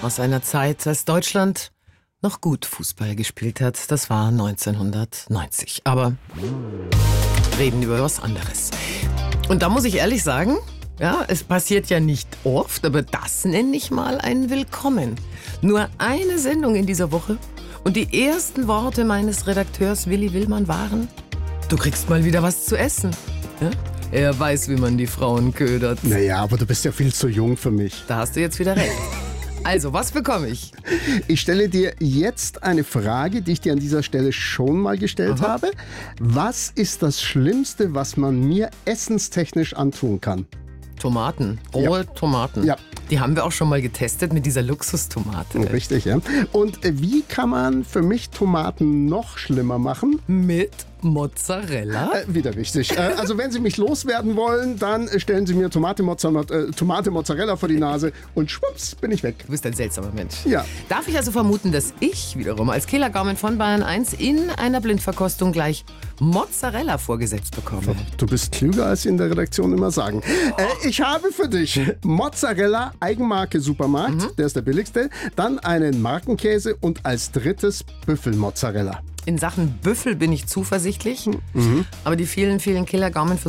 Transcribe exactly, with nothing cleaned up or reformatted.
aus einer Zeit, als Deutschland noch gut Fußball gespielt hat. Das war neunzehnhundertneunzig. Aber reden über was anderes. Und da muss ich ehrlich sagen, ja, es passiert ja nicht oft, aber das nenne ich mal ein Willkommen. Nur eine Sendung in dieser Woche und die ersten Worte meines Redakteurs Willi Willmann waren: Du kriegst mal wieder was zu essen. Ja? Er weiß, wie man die Frauen ködert. Naja, aber du bist ja viel zu jung für mich. Da hast du jetzt wieder recht. Also, was bekomme ich? Ich stelle dir jetzt eine Frage, die ich dir an dieser Stelle schon mal gestellt Aha. habe. Was ist das Schlimmste, was man mir essenstechnisch antun kann? Tomaten, rohe Ja. Tomaten. Ja. Die haben wir auch schon mal getestet mit dieser Luxustomate. Richtig, ja. Und äh, wie kann man für mich Tomaten noch schlimmer machen? Mit Mozzarella? Äh, wieder richtig. Äh, also wenn Sie mich loswerden wollen, dann äh, stellen Sie mir Tomate, Mozzarella, äh, Tomate Mozzarella vor die Nase und schwupps, bin ich weg. Du bist ein seltsamer Mensch. Ja. Darf ich also vermuten, dass ich wiederum als Killer-Gaumen von Bayern eins in einer Blindverkostung gleich Mozzarella vorgesetzt bekomme? Du bist klüger, als Sie in der Redaktion immer sagen. Äh, ich habe für dich Mozzarella, Eigenmarke Supermarkt, Mhm. der ist der billigste, dann einen Markenkäse und als drittes Büffelmozzarella. In Sachen Büffel bin ich zuversichtlich, aber die vielen, vielen Killer-Gaumen